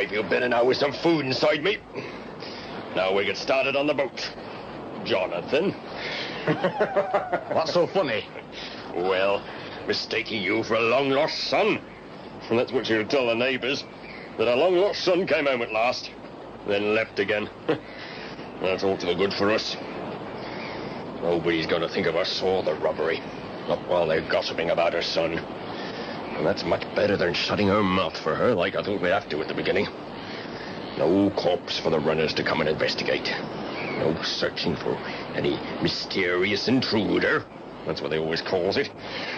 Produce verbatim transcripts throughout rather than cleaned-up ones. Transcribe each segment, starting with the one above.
keep you better now with some food inside me. Now we get started on the boat. Jonathan. What's so funny? Well, mistaking you for a long-lost son. And that's what you'll tell the neighbours, that a long-lost son came home at last, then left again. That's all to the good for us. Nobody's going to think of us or the robbery, not while they're gossiping about her son. And that's much better than shutting our mouth for her, like I thought we'd have to at the beginning. No corpse for the runners to come and investigate. No searching for any mysterious intruder. That's what they always calls it.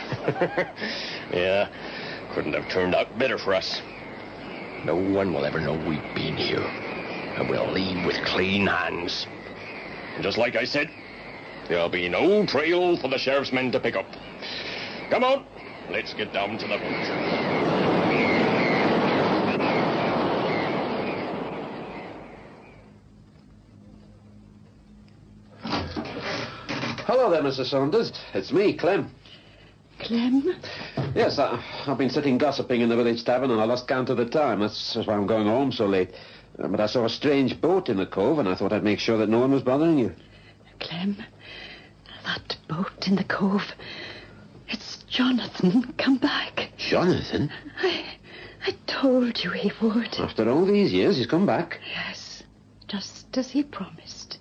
Yeah, couldn't have turned out better for us. No one will ever know we've been here. And we'll leave with clean hands. And just like I said, there'll be no trail for the sheriff's men to pick up. Come on, let's get down to the boat. Hello there, Missus Saunders. It's me, Clem. Clem? Yes, I, I've been sitting gossiping in the village tavern and I lost count of the time. That's, that's why I'm going home so late. Uh, but I saw a strange boat in the cove and I thought I'd make sure that no one was bothering you. Clem, that boat in the cove, it's Jonathan come back. Jonathan? I, I told you he would. After all these years, he's come back. Yes, just as he promised.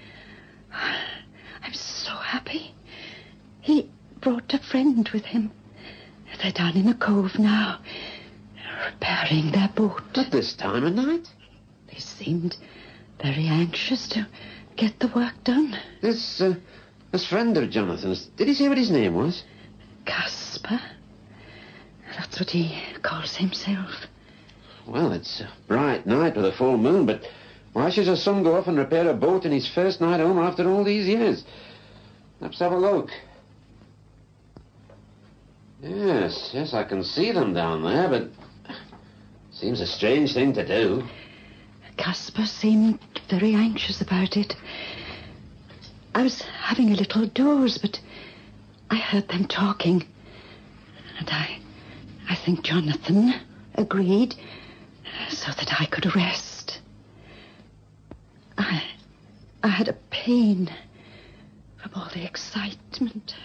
I'm so happy. He brought a friend with him. They're down in the cove now, repairing their boat. At this time of night? They seemed very anxious to get the work done. This, uh, this friend of Jonathan's, did he say what his name was? Caspar. That's what he calls himself. Well, it's a bright night with a full moon, but why should his son go off and repair a boat in his first night home after all these years? Let's have a look. Yes, yes, I can see them down there, but seems a strange thing to do. Caspar seemed very anxious about it. I was having a little doze, but I heard them talking. And I, I think Jonathan agreed so that I could rest. I, I had a pain from all the excitement.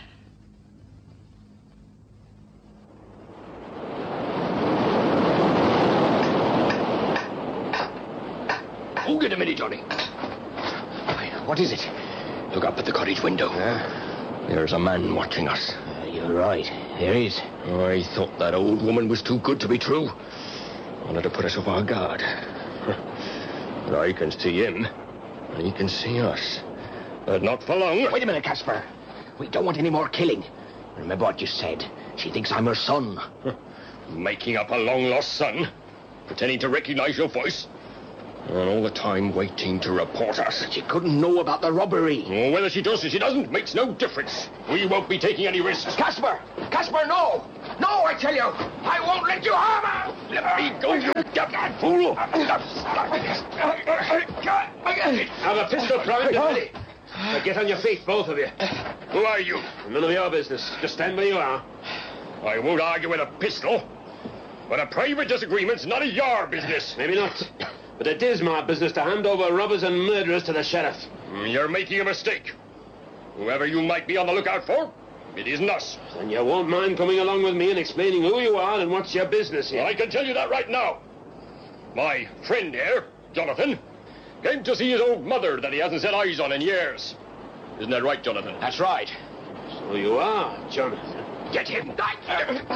Oh, get a minute, Johnny. What is it? Look up at the cottage window. Yeah? There's a man watching us. Uh, you're right. There is. I thought that old woman was too good to be true. Wanted to put us off our guard. But I can see him, and he can see us. But not for long. Wait a minute, Caspar. We don't want any more killing. Remember what you said. She thinks I'm her son. Making up a long-lost son. Pretending to recognize your voice. And all the time waiting to report us. She couldn't know about the robbery. Oh, whether she does or she doesn't makes no difference. We won't be taking any risks. Caspar! Caspar, no! No, I tell you! I won't let you harm her! Let me go, you damn fool! Have a pistol primed and ready. Now get on your feet, both of you. Who are you? None of your business. Just stand where you are. I won't argue with a pistol. But a private disagreement's none of your business. Maybe not. But it is my business to hand over robbers and murderers to the sheriff. You're making a mistake. Whoever you might be on the lookout for, it isn't us. And you won't mind coming along with me and explaining who you are and what's your business here. Well, I can tell you that right now. My friend here, Jonathan, came to see his old mother that he hasn't set eyes on in years. Isn't that right, Jonathan? That's right. So you are, Jonathan. Get him.